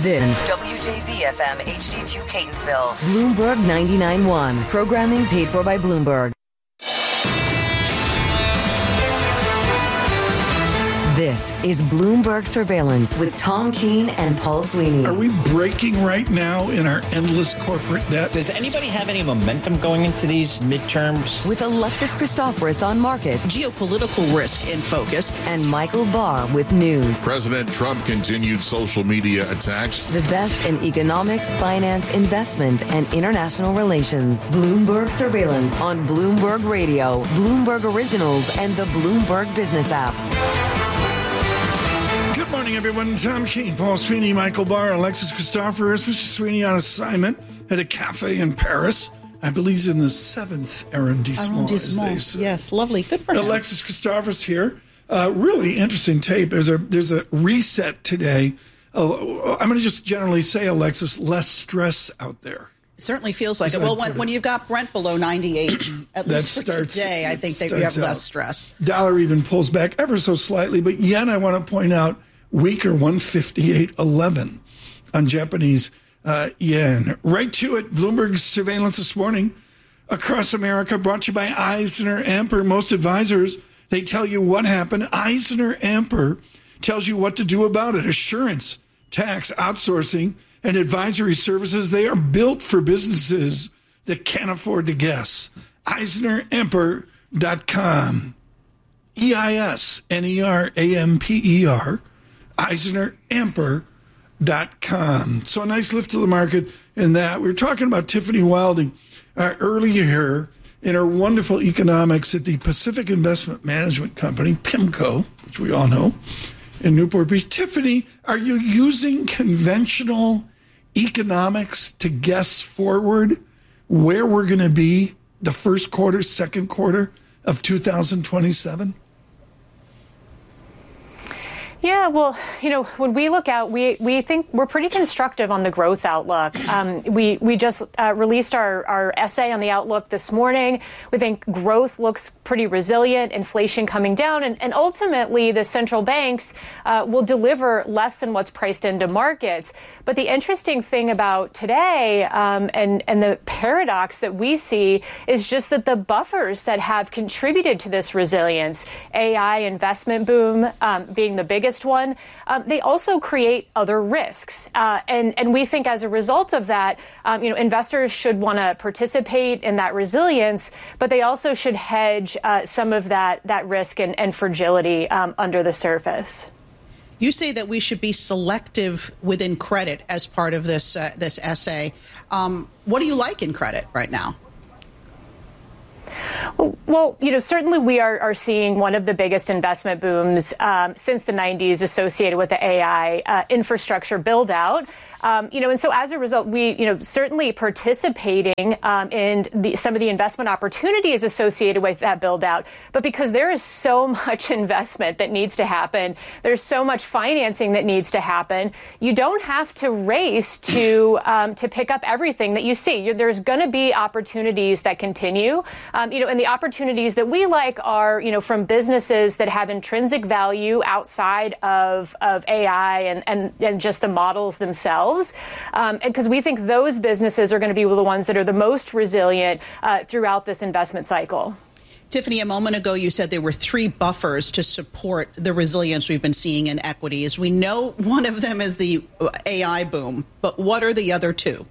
Then WJZ-FM HD2 Catonsville. Bloomberg 99.1. Programming paid for by Bloomberg. This is Bloomberg Surveillance with Tom Keene and Paul Sweeney. Are we breaking right now in our endless corporate debt? Does anybody have any momentum going into these midterms? With Alexis Christoforous on markets. Geopolitical risk in focus. And Michael Barr with news. President Trump continued social media attacks. The best in economics, finance, investment, and international relations. Bloomberg Surveillance on Bloomberg Radio, Bloomberg Originals, and the Bloomberg Business app. Good morning, everyone. Tom Keene, Paul Sweeney, Michael Barr, Alexis Christoforous. Mr. Sweeney on assignment at a cafe in Paris. I believe he's in the 7th arrondissement. Yes, lovely. Good for him. Alexis Christoforous here. Really interesting tape. There's a reset today. I'm going to just generally say, Alexis, less stress out there. It certainly feels like it. Well, when you've got Brent below 98, at least for today, I think that you have less stress. Dollar even pulls back ever so slightly, but yen, I want to point out, weaker, 158.11 on Japanese yen. Right to it, Bloomberg Surveillance this morning across America, brought to you by EisnerAmper. Most advisors, they tell you what happened. EisnerAmper tells you what to do about it. Assurance, tax, outsourcing, and advisory services, they are built for businesses that can't afford to guess. EisnerAmper.com. EisnerAmper. EisnerAmper.com. So a nice lift to the market in that. We were talking about Tiffany Wilding earlier here in her wonderful economics at the Pacific Investment Management Company, PIMCO, which we all know, in Newport Beach. Tiffany, are you using conventional economics to guess forward where we're going to be the first quarter, second quarter of 2027? Yeah, well, when we look out, we think we're pretty constructive on the growth outlook. We just released our essay on the outlook this morning. We think growth looks pretty resilient, inflation coming down, and ultimately the central banks will deliver less than what's priced into markets. But the interesting thing about today and the paradox that we see is just that the buffers that have contributed to this resilience, AI investment boom being the biggest one, they also create other risks. And we think as a result of that, investors should want to participate in that resilience, but they also should hedge some of that risk and fragility under the surface. You say that we should be selective within credit as part of this essay. What do you like in credit right now? Well, certainly we are seeing one of the biggest investment booms since the 90s associated with the AI infrastructure build out. And so as a result, we, certainly participating in some of the investment opportunities associated with that build out. But because there is so much investment that needs to happen, there's so much financing that needs to happen, you don't have to race to pick up everything that you see. There's going to be opportunities that continue, and the opportunities that we like are, from businesses that have intrinsic value outside of AI and just the models themselves. And because we think those businesses are going to be the ones that are the most resilient throughout this investment cycle. Tiffany, a moment ago, you said there were 3 buffers to support the resilience we've been seeing in equities. We know one of them is the AI boom, but what are the other 2?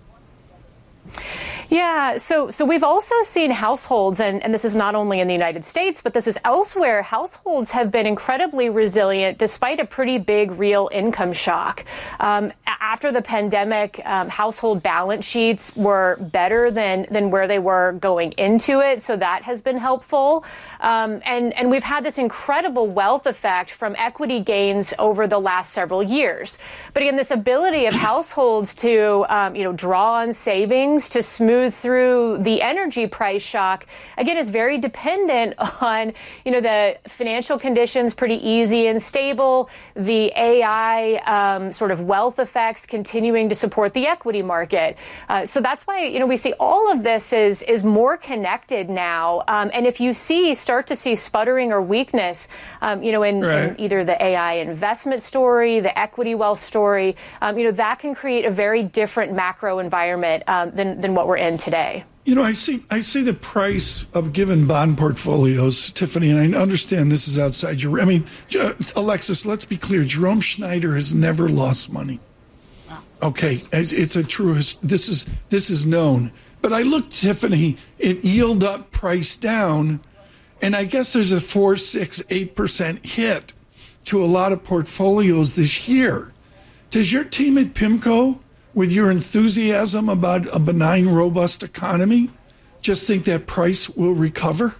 Yeah, so we've also seen households, and this is not only in the United States, but this is elsewhere. Households have been incredibly resilient despite a pretty big real income shock. After the pandemic, household balance sheets were better than where they were going into it, so that has been helpful. And we've had this incredible wealth effect from equity gains over the last several years. But again, this ability of households to draw on savings to smooth through the energy price shock, again, is very dependent on, the financial conditions pretty easy and stable, the AI sort of wealth effects stocks continuing to support the equity market. So that's why, we see all of this is more connected now. And if you start to see sputtering or weakness, in either the AI investment story, the equity wealth story, that can create a very different macro environment than what we're in today. I see the price of given bond portfolios, Tiffany, and I understand this is outside your. I mean, Alexis, let's be clear. Jerome Schneider has never lost money. Wow. Okay, it's a true. This is known. But I looked, Tiffany, at yield up, price down, and I guess there's a 4, 6, 8% hit to a lot of portfolios this year. Does your team at PIMCO, with your enthusiasm about a benign, robust economy, just think that price will recover?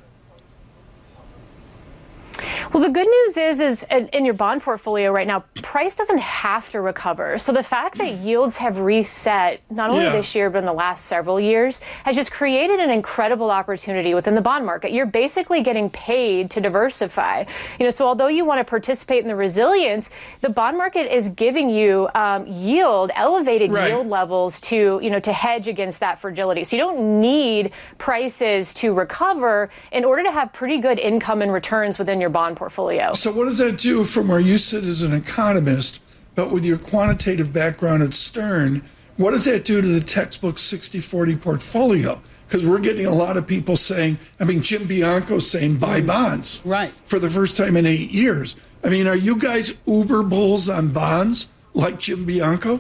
Well, the good news is in your bond portfolio right now, price doesn't have to recover. So the fact that yields have reset, not only this year, but in the last several years, has just created an incredible opportunity within the bond market. You're basically getting paid to diversify. So although you want to participate in the resilience, the bond market is giving you elevated yield levels to hedge against that fragility. So you don't need prices to recover in order to have pretty good income and returns within your bond portfolio. So what does that do from where you sit as an economist, but with your quantitative background at Stern, what does that do to the textbook 60-40 portfolio? Because we're getting a lot of people saying, Jim Bianco saying buy bonds for the first time in 8 years. Are you guys uber bulls on bonds like Jim Bianco?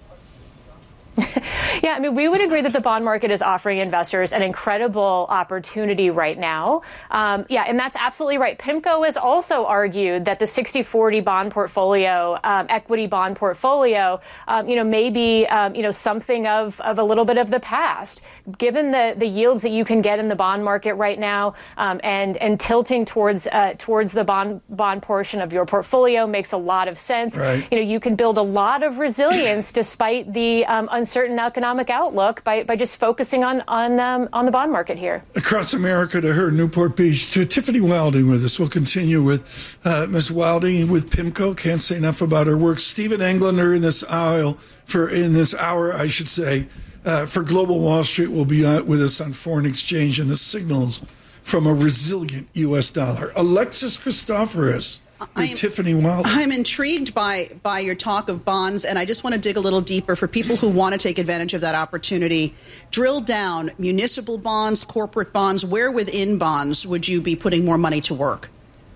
Yeah, we would agree that the bond market is offering investors an incredible opportunity right now. And that's absolutely right. PIMCO has also argued that the 60-40 bond portfolio, equity bond portfolio, may be, something of a little bit of the past. Given the yields that you can get in the bond market right now, and tilting towards the bond portion of your portfolio makes a lot of sense. Right. You can build a lot of resilience despite the uncertain economic outlook by just focusing on the bond market here. Across America to her, Newport Beach, to Tiffany Wilding with us. We'll continue with Ms. Wilding with PIMCO. Can't say enough about her work. Stephen Englander in this hour, for Global Wall Street will be with us on foreign exchange and the signals from a resilient U.S. dollar. Alexis Christoforous. Tiffany Wilding. I'm intrigued by your talk of bonds, and I just want to dig a little deeper for people who want to take advantage of that opportunity. Drill down, municipal bonds, corporate bonds, where within bonds would you be putting more money to work?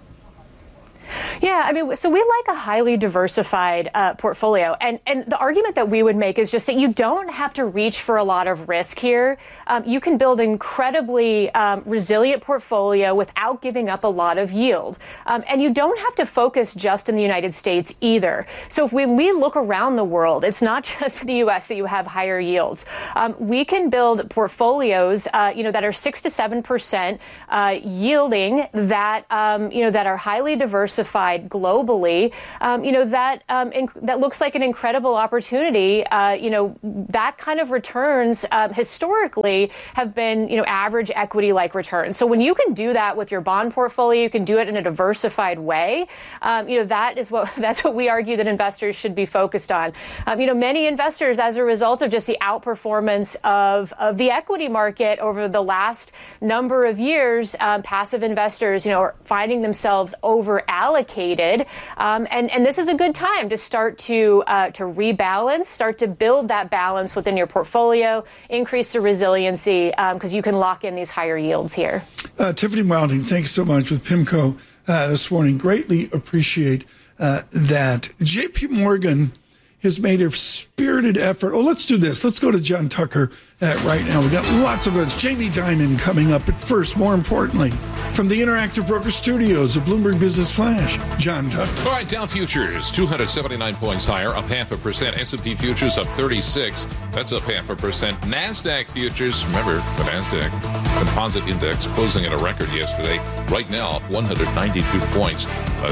Yeah, so we like a highly diversified portfolio. And the argument that we would make is just that you don't have to reach for a lot of risk here. You can build an incredibly resilient portfolio without giving up a lot of yield. And you don't have to focus just in the United States either. So when we look around the world, it's not just in the U.S. that you have higher yields. We can build portfolios, that are 6 to 7% yielding that are highly diversified globally, that looks like an incredible opportunity. That kind of returns historically have been, average equity-like returns. So when you can do that with your bond portfolio, you can do it in a diversified way. That's what we argue that investors should be focused on. Many investors, as a result of just the outperformance of the equity market over the last number of years, passive investors, are finding themselves over-allocated. And this is a good time to start to rebalance, start to build that balance within your portfolio, increase the resiliency, because you can lock in these higher yields here. Tiffany Wilding, thanks so much with PIMCO this morning. Greatly appreciate that. JP Morgan has made a spirited effort. Oh, let's do this. Let's go to John Tucker right now. We've got lots of events. Jamie Dimon coming up. But first, more importantly, from the Interactive Broker Studios of Bloomberg Business Flash, John Tucker. All right, Dow Futures, 279 points higher, up 0.5%. S&P Futures up 36. That's up 0.5%. NASDAQ Futures, remember the NASDAQ Composite Index closing at a record yesterday. Right now, 192 points, a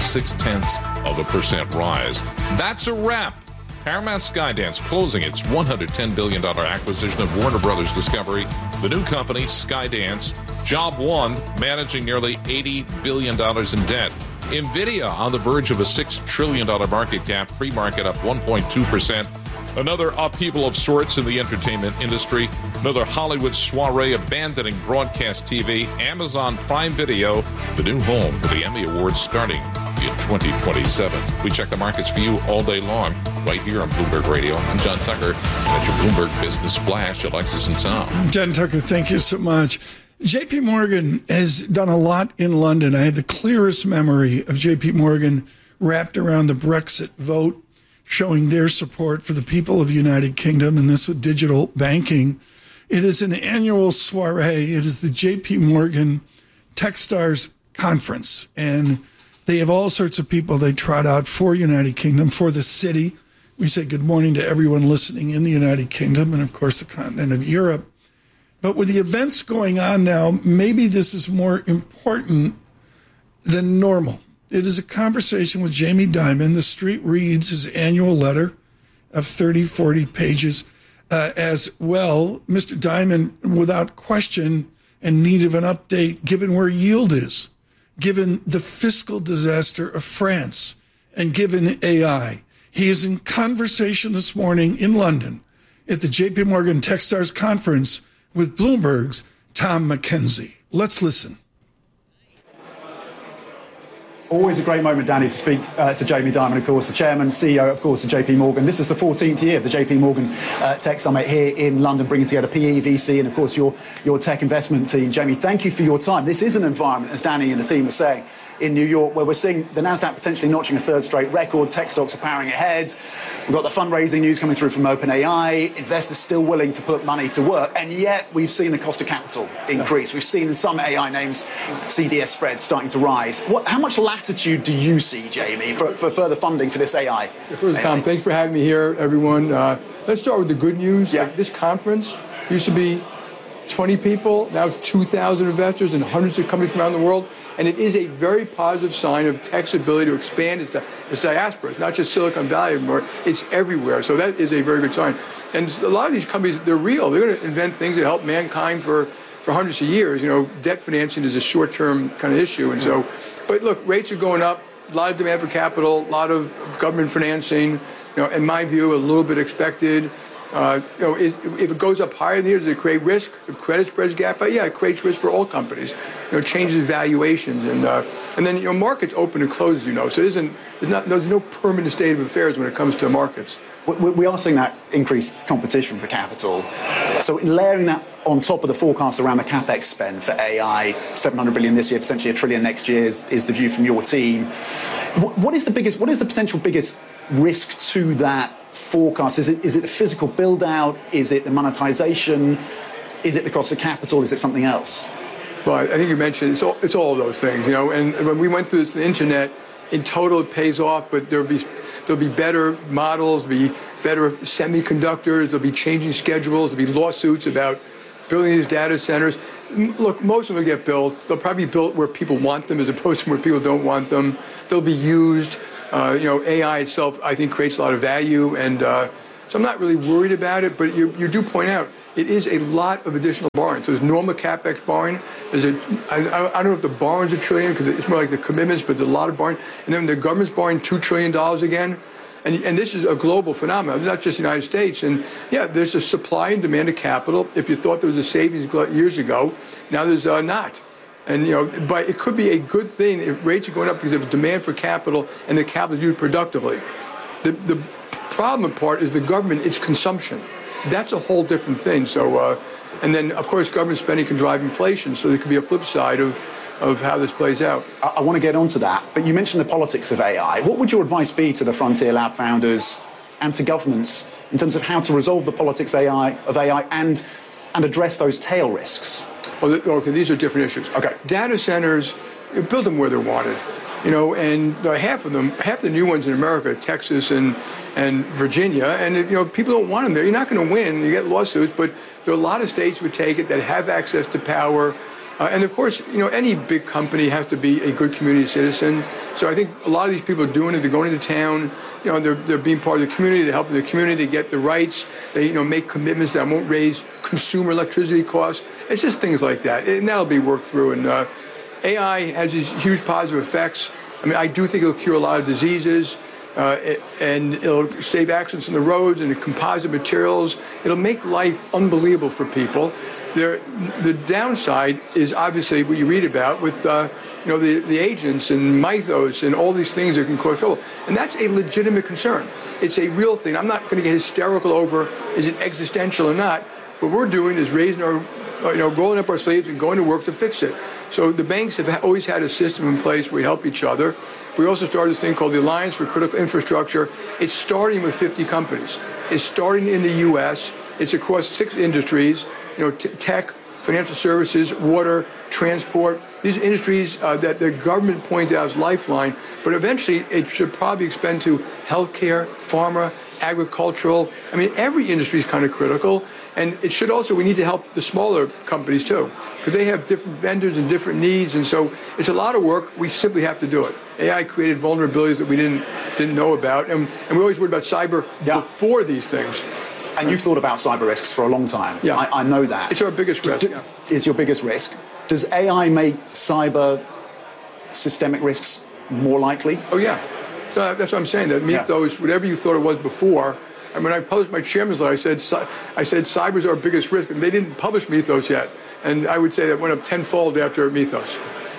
0.6% rise. That's a wrap. Paramount Skydance closing its $110 billion acquisition of Warner Brothers Discovery. The new company, Skydance, job one, managing nearly $80 billion in debt. NVIDIA on the verge of a $6 trillion market cap, pre-market up 1.2%. Another upheaval of sorts in the entertainment industry. Another Hollywood soiree abandoning broadcast TV. Amazon Prime Video, the new home for the Emmy Awards starting in 2027. We check the markets for you all day long, right here on Bloomberg Radio. I'm John Tucker. That's your Bloomberg Business Flash, Alexis and Tom. John Tucker, thank you so much. JP Morgan has done a lot in London. I have the clearest memory of JP Morgan wrapped around the Brexit vote, showing their support for the people of the United Kingdom, and this with digital banking. It is an annual soiree. It is the JP Morgan Techstars Conference, and they have all sorts of people they trot out for United Kingdom, for the city. We say good morning to everyone listening in the United Kingdom and, of course, the continent of Europe. But with the events going on now, maybe this is more important than normal. It is a conversation with Jamie Dimon. The Street reads his annual letter of 30, 40 pages as well. Mr. Dimon, without question and need of an update, given where yield is, given the fiscal disaster of France, and given AI. He is in conversation this morning in London at the JP Morgan Techstars Conference with Bloomberg's Tom McKenzie. Let's listen. Always a great moment, Danny, to speak to Jamie Dimon, of course, the chairman, CEO, of course, of JP Morgan. This is the 14th year of the JP Morgan Tech Summit here in London, bringing together PE, VC, and, of course, your tech investment team. Jamie, thank you for your time. This is an environment, as Danny and the team were saying, in New York, where we're seeing the NASDAQ potentially notching a third straight record. Tech stocks are powering ahead. We've got the fundraising news coming through from OpenAI. Investors still willing to put money to work. And yet we've seen the cost of capital increase. We've seen in some AI names CDS spreads starting to rise. How much latitude do you see, Jamie, for further funding for this AI? First, Tom, thanks for having me here, everyone. Let's start with the good news. Yeah. Like, this conference used to be 20 people. Now it's 2,000 investors and hundreds of companies from around the world. And it is a very positive sign of tech's ability to expand its diaspora. It's not just Silicon Valley anymore. It's everywhere. So that is a very good sign. And a lot of these companies, they're real. They're going to invent things that help mankind for hundreds of years. You know, debt financing is a short-term kind of issue. And so, but look, rates are going up. A lot of demand for capital, a lot of government financing. You know, in my view, a little bit expected. If it goes up higher than here, does it create risk? If credit spreads gap out, yeah, it creates risk for all companies. You know, it changes valuations, and then markets open and close. So there's no permanent state of affairs when it comes to markets. We are seeing that increased competition for capital. So in layering that on top of the forecast around the CapEx spend for AI, $700 billion this year, potentially $1 trillion next year is the view from your team. What is the potential biggest risk to that forecast? Is it the physical build out? Is it the monetization? Is it the cost of capital? Is it something else? Well, I think you mentioned it's all of those things, and when we went through this, the internet, in total it pays off, but there'll be better models, there'll be better semiconductors, there'll be changing schedules, there'll be lawsuits about building these data centers. Look, most of them will get built. They'll probably be built where people want them as opposed to where people don't want them. They'll be used. AI itself, I think, creates a lot of value, and so I'm not really worried about it, but you do point out it is a lot of additional borrowing. So there's normal CapEx borrowing. I don't know if the borrowing's $1 trillion, because it's more like the commitments, but there's a lot of borrowing. And then the government's borrowing $2 trillion again. And this is a global phenomenon. It's not just the United States. And, yeah, there's a supply and demand of capital. If you thought there was a savings years ago, now there's not. And, but it could be a good thing if rates are going up because of demand for capital and the capital is used productively. The problem part is the government, it's consumption. That's a whole different thing. So, and then, of course, government spending can drive inflation. So there could be a flip side of how this plays out. I want to get onto that, but you mentioned the politics of AI. What would your advice be to the Frontier Lab founders and to governments in terms of how to resolve the politics of AI and address those tail risks? Okay, these are different issues. Okay. Data centers, build them where they're wanted. And half the new ones in America, Texas and Virginia, and people don't want them there. You're not going to win. You get lawsuits, but there are a lot of states would take it that have access to power. And of course, any big company has to be a good community citizen. So I think a lot of these people are doing it. They're going into town. They're being part of the community. They're helping the community get the rights. They make commitments that won't raise consumer electricity costs. It's just things like that, and that'll be worked through. And AI has these huge positive effects. I mean, I do think it'll cure a lot of diseases. and it'll save accidents on the roads and the composite materials. It'll make life unbelievable for people. The downside is obviously what you read about with the agents and mythos and all these things that can cause trouble. And that's a legitimate concern. It's a real thing. I'm not going to get hysterical over is it existential or not. What we're doing is raising our, rolling up our sleeves and going to work to fix it. So the banks have always had a system in place where we help each other. We also started this thing called the Alliance for Critical Infrastructure. It's starting with 50 companies. It's starting in the U.S. It's across 6 industries, tech, financial services, water, transport. These industries that the government pointed out as lifeline, but eventually it should probably expand to healthcare, pharma, agricultural. I mean, every industry is kind of critical. And it should also, we need to help the smaller companies too, because they have different vendors and different needs. And so it's a lot of work. We simply have to do it. AI created vulnerabilities that we didn't know about. And we always worried about cyber before these things. And you've thought about cyber risks for a long time. Yeah. I know that. It's our biggest risk. It's your biggest risk. Does AI make cyber systemic risks more likely? Oh, yeah. So that's what I'm saying. That mythos, whatever you thought it was before. And when I published my chairman's letter, I said cyber is our biggest risk, and they didn't publish Mythos yet. And I would say that went up tenfold after Mythos.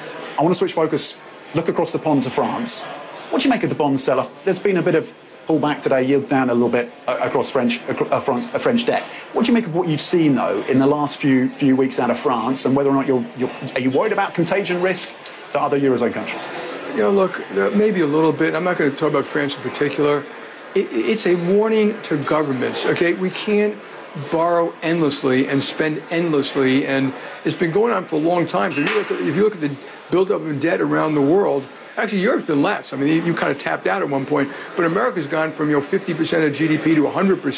I want to switch focus, look across the pond to France. What do you make of the bond sell-off? There's been a bit of pullback today, yields down a little bit across French French debt. What do you make of what you've seen, though, in the last few weeks out of France, and whether or not are you worried about contagion risk to other Eurozone countries? Look, maybe a little bit. I'm not going to talk about France in particular. It's a warning to governments, okay? We can't borrow endlessly and spend endlessly, and it's been going on for a long time. So if you look at the buildup of debt around the world, actually Europe's been less. I mean, you kind of tapped out at one point, but America's gone from 50% of GDP to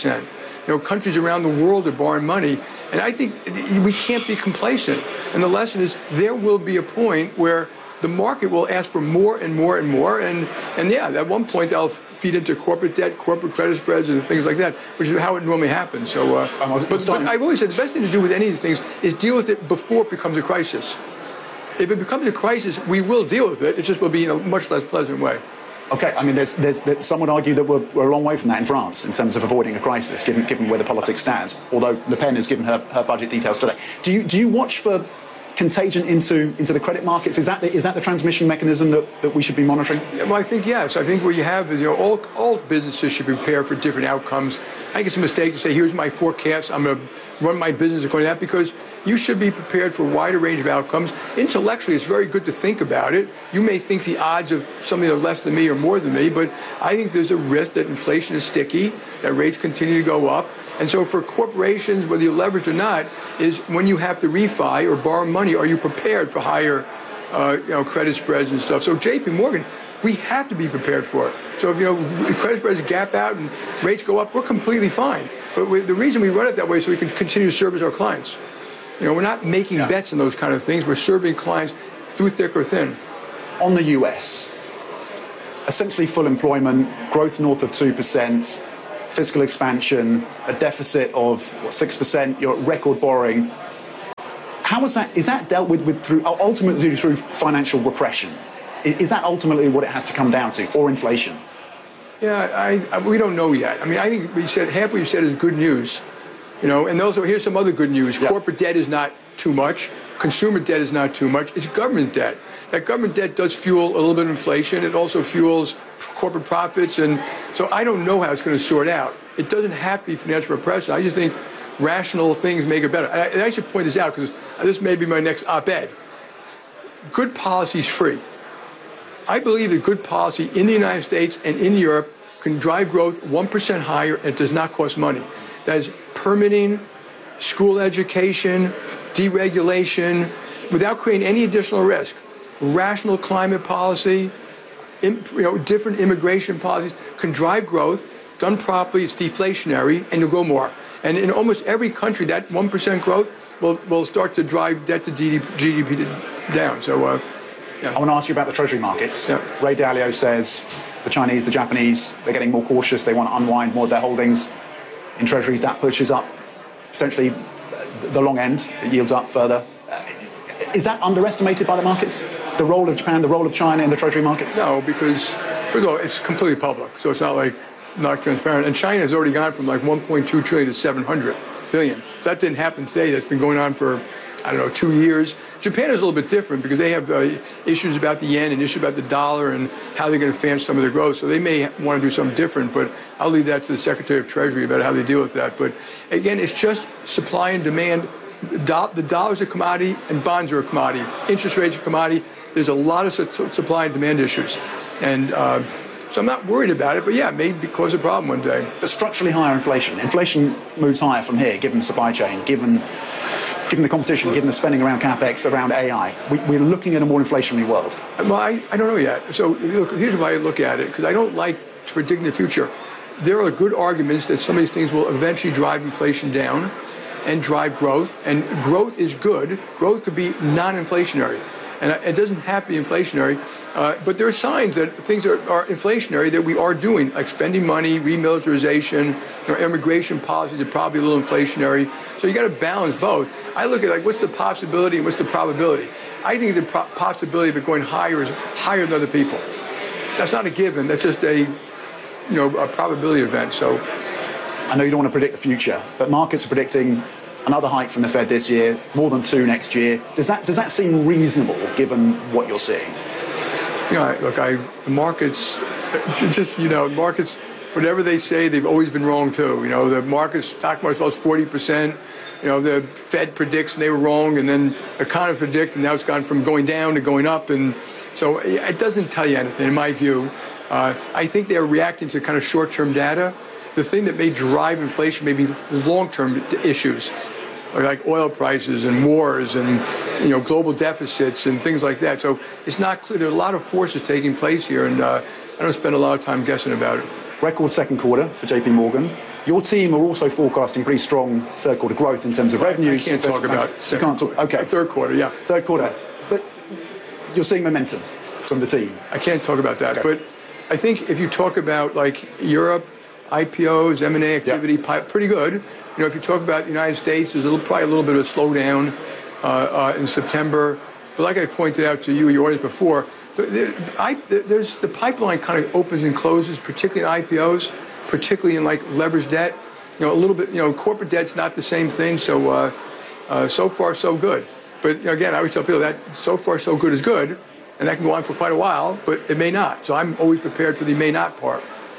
100%. Countries around the world are borrowing money, and I think we can't be complacent. And the lesson is there will be a point where the market will ask for more and more and more, and at one point they'll feed into corporate debt, corporate credit spreads, and things like that, which is how it normally happens. So, but I've always said the best thing to do with any of these things is deal with it before it becomes a crisis. If it becomes a crisis, we will deal with it. It just will be in a much less pleasant way. Okay, I mean, there's some would argue that we're a long way from that in France in terms of avoiding a crisis, given where the politics stands. Although Le Pen has given her budget details today. Do you watch for contagion into the credit markets? Is that the transmission mechanism that we should be monitoring? Yeah, well, I think yes. I think what you have is all businesses should be prepared for different outcomes. I think it's a mistake to say, here's my forecast, I'm going to run my business according to that, because you should be prepared for a wider range of outcomes. Intellectually, it's very good to think about it. You may think the odds of something that's less than me or more than me, but I think there's a risk that inflation is sticky, that rates continue to go up. And so for corporations, whether you leverage or not, is when you have to refi or borrow money, are you prepared for higher credit spreads and stuff? So JP Morgan, we have to be prepared for it. So if credit spreads gap out and rates go up, we're completely fine. But the reason we run it that way is so we can continue to service our clients. We're not making bets on those kind of things. We're serving clients through thick or thin. On the US, essentially full employment, growth north of 2%, fiscal expansion, a deficit of 6%, your record borrowing. How is that dealt with ultimately through financial repression? Is that ultimately what it has to come down to, or inflation? Yeah, we don't know yet. I mean, I think half what you said is good news. And also here's some other good news. Yeah. Corporate debt is not too much. Consumer debt is not too much. It's government debt. That government debt does fuel a little bit of inflation. It also fuels corporate profits. And so I don't know how it's going to sort out. It doesn't have to be financial repression. I just think rational things make it better. And I should point this out because this may be my next op-ed. Good policy is free. I believe that good policy in the United States and in Europe can drive growth 1% higher, and it does not cost money. That is permitting, school education, deregulation, without creating any additional risk. Rational climate policy, different immigration policies can drive growth. Done properly, it's deflationary, and you'll go more. And in almost every country, that 1% growth will start to drive debt to GDP down. So, I want to ask you about the Treasury markets. Yeah. Ray Dalio says the Chinese, the Japanese, they're getting more cautious. They want to unwind more of their holdings in Treasuries. That pushes up potentially the long end. It yields up further. Is that underestimated by the markets? The role of Japan, the role of China in the Treasury markets? No, because First of all, it's completely public, so it's not transparent. And China has already gone from like 1.2 trillion to 700 billion. So that didn't happen today. That's been going on for, 2 years. Japan is a little bit different because they have issues about the yen and issues about the dollar and how they're going to finance some of their growth. So they may want to do something different, but I'll leave that to the Secretary of Treasury about how they deal with that. But again, it's just supply and demand. The dollar's a commodity and bonds are a commodity. Interest rates are a commodity. There's a lot of supply and demand issues. And so I'm not worried about it, but yeah, it may cause a problem one day. But structurally higher inflation. Inflation moves higher from here, given the supply chain, given the competition, given the spending around CapEx, around AI. We're looking at a more inflationary world. Well, I don't know yet. So here's why I look at it, because I don't like to predict the future. There are good arguments that some of these things will eventually drive inflation down and drive growth. And growth is good. Growth could be non-inflationary. And it doesn't have to be inflationary. But there are signs that things are inflationary that we are doing, like spending money, remilitarization, immigration policies are probably a little inflationary. So you got to balance both. I look at what's the possibility and what's the probability. I think the possibility of it going higher is higher than other people. That's not a given. That's just a probability event. So I know you don't want to predict the future, but markets are predicting another hike from the Fed this year, more than 2 next year. Does that seem reasonable given what you're seeing? The markets, markets, whatever they say, they've always been wrong too. The stock market falls 40%. The Fed predicts and they were wrong, and then economists predict, and now it's gone from going down to going up, and so it doesn't tell you anything, in my view. I think they're reacting to kind of short-term data. The thing that may drive inflation may be long-term issues, like oil prices and wars and global deficits and things like that. So it's not clear. There are a lot of forces taking place here, and I don't spend a lot of time guessing about it. Record second quarter for JP Morgan. Your team are also forecasting pretty strong third quarter growth in terms of revenues. I can't talk about you can't talk. Okay, third quarter, yeah. Third quarter, but you're seeing momentum from the team. I can't talk about that, but I think if you talk about Europe, IPOs, M&A activity, pretty good. If you talk about the United States, there's probably a little bit of a slowdown in September. But like I pointed out to you, your audience before, there's the pipeline kind of opens and closes, particularly in IPOs, particularly in leveraged debt. A little bit, corporate debt's not the same thing. So so far so good. But again, I always tell people that so far so good is good, and that can go on for quite a while, but it may not. So I'm always prepared for the may not part.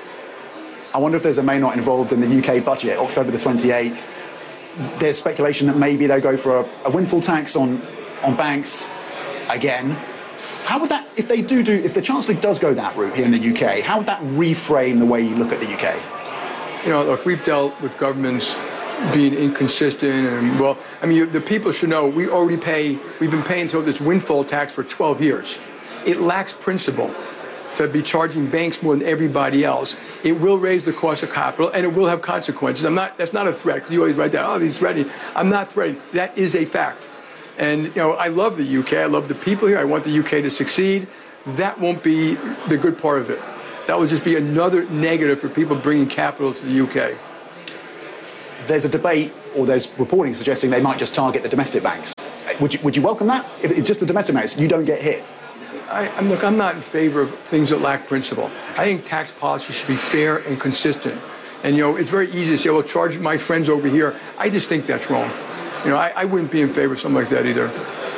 I wonder if there's a may not involved in the UK budget, October the 28th. There's speculation that maybe they'll go for a windfall tax on banks again. How would that, if the Chancellor does go that route here in the UK, how would that reframe the way you look at the UK? Look, we've dealt with governments being inconsistent, and the people should know we've been paying this windfall tax for 12 years. It lacks principle to be charging banks more than everybody else. It will raise the cost of capital, and it will have consequences. That's not a threat. You always write that, he's threatening. I'm not threatening. That is a fact. And, I love the UK. I love the people here. I want the UK to succeed. That won't be the good part of it. That will just be another negative for people bringing capital to the UK. There's a debate, or there's reporting suggesting they might just target the domestic banks. Would you welcome that? If it's just the domestic banks, you don't get hit. I'm not in favor of things that lack principle. I think tax policy should be fair and consistent. And, it's very easy to say, charge my friends over here. I just think that's wrong. I wouldn't be in favor of something like that either.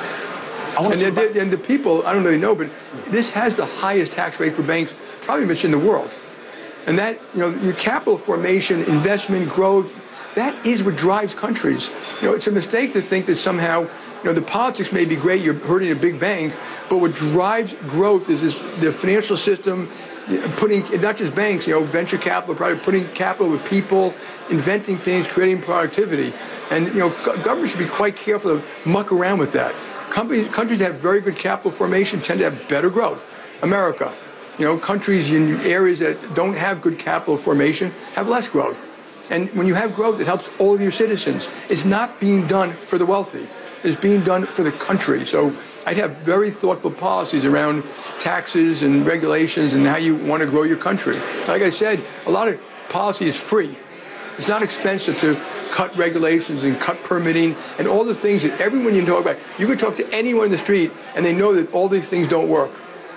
And the people, I don't really know, but this has the highest tax rate for banks probably much in the world. And that, your capital formation, investment, growth, that is what drives countries. It's a mistake to think that somehow, the politics may be great, you're hurting a big bank, but what drives growth is the financial system, putting, not just banks, venture capital, probably putting capital with people, inventing things, creating productivity. And, government should be quite careful to muck around with that. Countries that have very good capital formation tend to have better growth. America, countries in areas that don't have good capital formation have less growth. And when you have growth, it helps all of your citizens. It's not being done for the wealthy. It's being done for the country. So I'd have very thoughtful policies around taxes and regulations and how you want to grow your country. Like I said, a lot of policy is free. It's not expensive to cut regulations and cut permitting and all the things that everyone you talk about. You could talk to anyone in the street and they know that all these things don't work.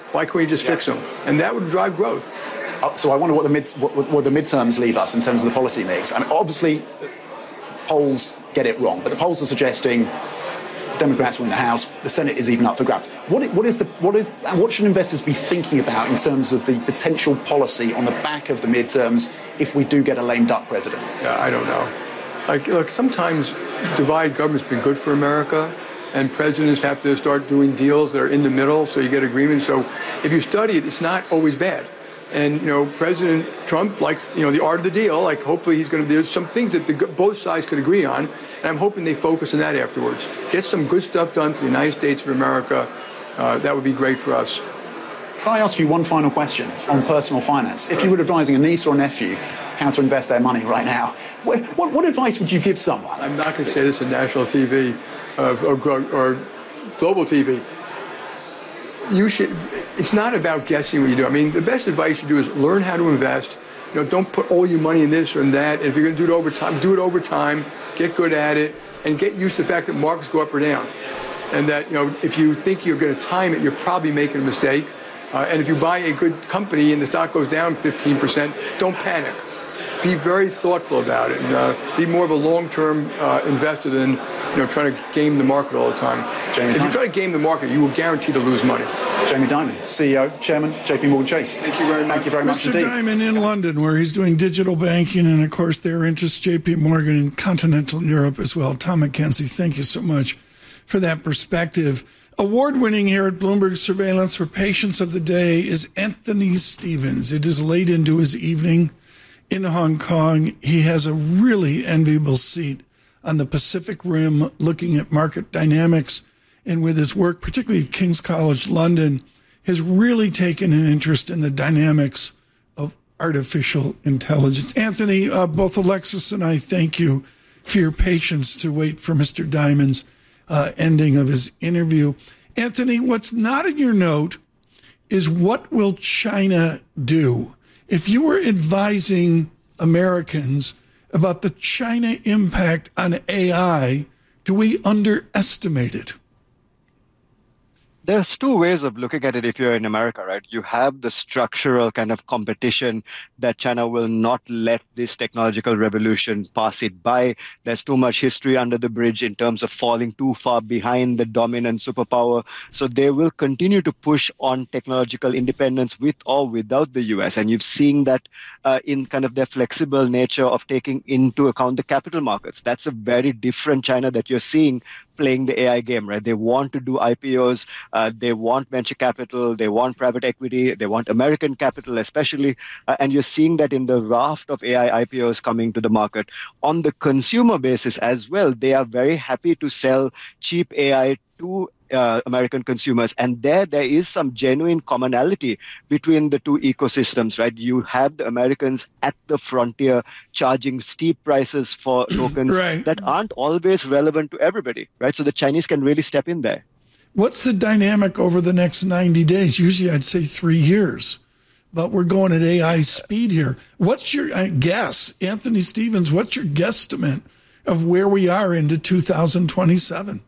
Why couldn't you just fix them? And that would drive growth. So I wonder what the midterms leave us in terms of the policy mix. I mean, obviously, polls get it wrong, but the polls are suggesting Democrats win the House, the Senate is even up for grabs. What should investors be thinking about in terms of the potential policy on the back of the midterms if we do get a lame duck president? Yeah, I don't know. Look, sometimes divided government's been good for America, and presidents have to start doing deals that are in the middle, so you get agreement. So if you study it, it's not always bad. And, President Trump likes, the art of the deal. Like, hopefully there's some things that both sides could agree on. And I'm hoping they focus on that afterwards. Get some good stuff done for the United States of America. That would be great for us. Can I ask you one final question on personal finance? If you were advising a niece or a nephew how to invest their money right now, what advice would you give someone? I'm not going to say this on national TV or global TV. It's not about guessing what you do. I mean, the best advice you do is learn how to invest. Don't put all your money in this or in that. And if you're going to do it over time, get good at it, and get used to the fact that markets go up or down. And that, if you think you're going to time it, you're probably making a mistake. And if you buy a good company and the stock goes down 15%, don't panic. Be very thoughtful about it, and be more of a long-term investor than trying to game the market all the time. If you try to game the market, you will guarantee to lose money. Jamie Dimon, CEO, Chairman, JP Morgan Chase. Thank you very much. Thank you very much indeed. Mr. Dimon in London, where he's doing digital banking, and of course their interests, JP Morgan in continental Europe as well. Tom McKenzie, thank you so much for that perspective. Award-winning here at Bloomberg Surveillance for Patience of the Day is Anthony Stevens. It is late into his evening in Hong Kong. He has a really enviable seat on the Pacific Rim looking at market dynamics, and with his work, particularly at King's College London, has really taken an interest in the dynamics of artificial intelligence. Anthony, both Alexis and I thank you for your patience to wait for Mr. Dimon's ending of his interview. Anthony, what's not in your note is what will China do? If you were advising Americans about the China impact on AI, do we underestimate it? There's two ways of looking at it if you're in America, right? You have the structural kind of competition that China will not let this technological revolution pass it by. There's too much history under the bridge in terms of falling too far behind the dominant superpower. So they will continue to push on technological independence with or without the US. And you've seen that in kind of their flexible nature of taking into account the capital markets. That's a very different China that you're seeing playing the AI game, right? They want to do IPOs, they want venture capital, they want private equity, they want American capital especially, and you're seeing that in the raft of AI IPOs coming to the market. On the consumer basis as well, they are very happy to sell cheap AI to American consumers. And there is some genuine commonality between the two ecosystems, right? You have the Americans at the frontier charging steep prices for tokens that aren't always relevant to everybody, right? So the Chinese can really step in there. What's the dynamic over the next 90 days? Usually I'd say 3 years, but we're going at AI speed here. What's your guess, Anthony Stevens, what's your guesstimate of where we are into 2027?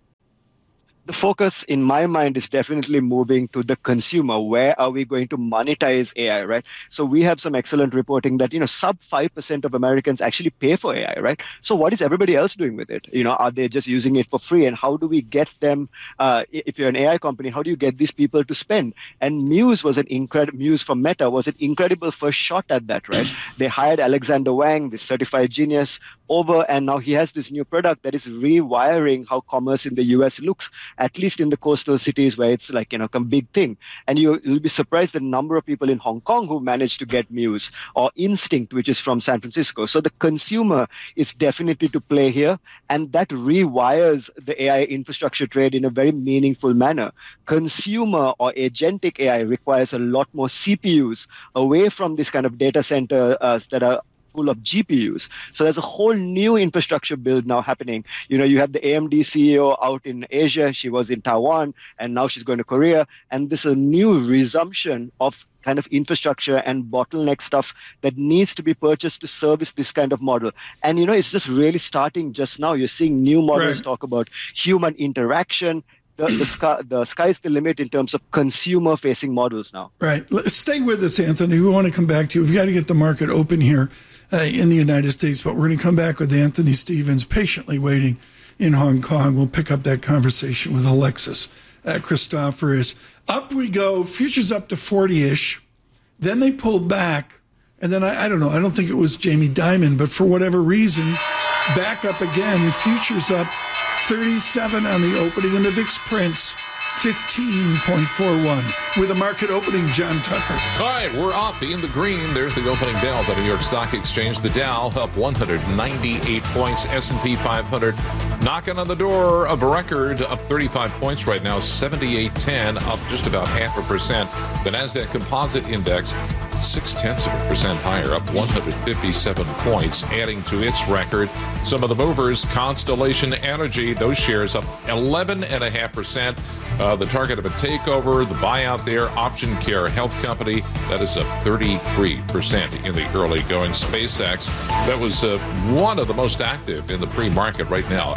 The focus in my mind is definitely moving to the consumer. Where are we going to monetize AI, right? So we have some excellent reporting that, sub 5% of Americans actually pay for AI, right? So what is everybody else doing with it? Are they just using it for free? And how do we get them, if you're an AI company, how do you get these people to spend? And Muse from Meta was an incredible first shot at that, right? They hired Alexander Wang, this certified genius, over, and now he has this new product that is rewiring how commerce in the US looks, at least in the coastal cities where it's like, a big thing. And you'll be surprised the number of people in Hong Kong who managed to get Muse, or Instinct, which is from San Francisco. So the consumer is definitely to play here, and that rewires the AI infrastructure trade in a very meaningful manner. Consumer or agentic AI requires a lot more CPUs away from this kind of data center that are full of GPUs. So there's a whole new infrastructure build now happening. You have the AMD CEO out in Asia. She was in Taiwan, and now she's going to Korea. And this is a new resumption of kind of infrastructure and bottleneck stuff that needs to be purchased to service this kind of model. And, it's just really starting just now. You're seeing new models talk about human interaction, the sky's the limit in terms of consumer-facing models now. Right. Stay with us, Anthony. We want to come back to you. We've got to get the market open here in the United States, but we're going to come back with Anthony Stevens, patiently waiting in Hong Kong. We'll pick up that conversation with Alexis Christoforous. Up we go. Futures up to 40-ish. Then they pulled back. And then, I don't know, I don't think it was Jamie Dimon, but for whatever reason, back up again. Futures up 37 on the opening, and the VIX prints 15.41. With a market opening, John Tucker. All right, we're up in the green. There's the opening bell at the New York Stock Exchange. The Dow up 198 points. S&P 500 knocking on the door of a record, up 35 points right now, 78.10, up just about 0.5%. The NASDAQ Composite Index, 0.6% higher, up 157 points, adding to its record. Some of the movers, Constellation Energy, those shares up 11.5%. The target of a takeover, the buyout there, Option Care Health Company, that is up 33% in the early going. SpaceX, that was one of the most active in the pre-market right now,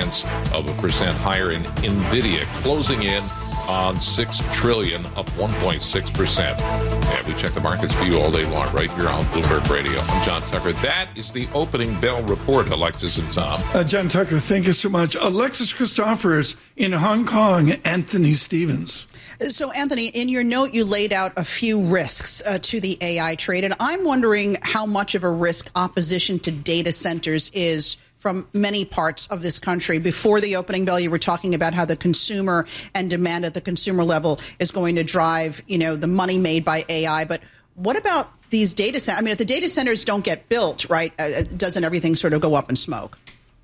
0.8% higher. In NVIDIA closing in on $6 trillion, up 1.6%. And we check the markets for you all day long right here on Bloomberg Radio. I'm John Tucker. That is the opening bell report, Alexis and Tom. John Tucker, thank you so much. Alexis Christoforous in Hong Kong, Anthony Stevens. So, Anthony, in your note, you laid out a few risks to the AI trade, and I'm wondering how much of a risk opposition to data centers is from many parts of this country. Before the opening bell, you were talking about how the consumer and demand at the consumer level is going to drive, the money made by AI. But what about these data centers? I mean, if the data centers don't get built, right, doesn't everything sort of go up in smoke?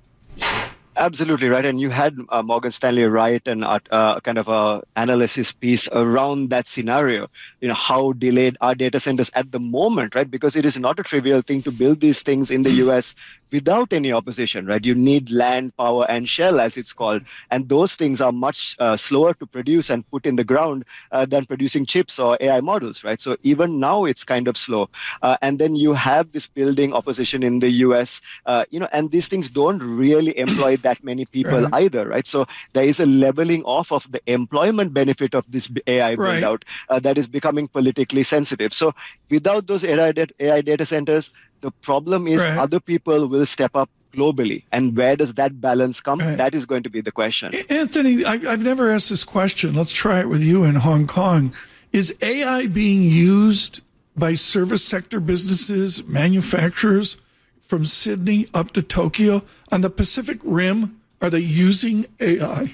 Absolutely right, and you had Morgan Stanley write an kind of a analysis piece around that scenario. How delayed are data centers at the moment, right? Because it is not a trivial thing to build these things in the U.S. without any opposition, right? You need land, power, and shell, as it's called, and those things are much slower to produce and put in the ground than producing chips or AI models, right? So even now, it's kind of slow, and then you have this building opposition in the U.S. And these things don't really employ that many people either, right? So there is a leveling off of the employment benefit of this AI build-out that is becoming politically sensitive. So without those AI data centers, the problem is other people will step up globally. And where does that balance come? That is going to be the question. Anthony, I've never asked this question. Let's try it with you in Hong Kong. Is AI being used by service sector businesses, manufacturers, from Sydney up to Tokyo? On the Pacific Rim, are they using AI?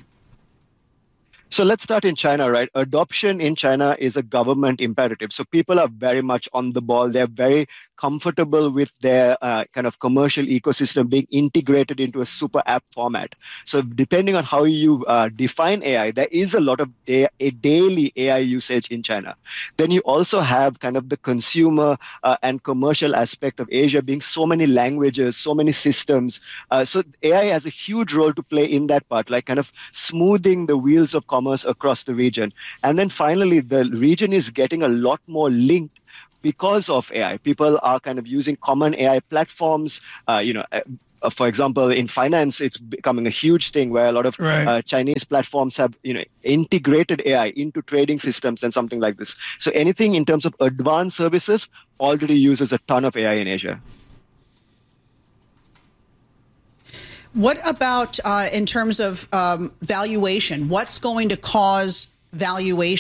So let's start in China, right? Adoption in China is a government imperative. So people are very much on the ball. They're very comfortable with their kind of commercial ecosystem being integrated into a super app format. So depending on how you define AI, there is a lot of daily AI usage in China. Then you also have kind of the consumer and commercial aspect of Asia being so many languages, so many systems. So AI has a huge role to play in that part, like kind of smoothing the wheels of commerce across the region. And then finally, the region is getting a lot more linked because of AI. People are kind of using common AI platforms. For example, in finance, it's becoming a huge thing where a lot of Chinese platforms have integrated AI into trading systems and something like this. So anything in terms of advanced services already uses a ton of AI in Asia. What about in terms of valuation? What's going to cause valuation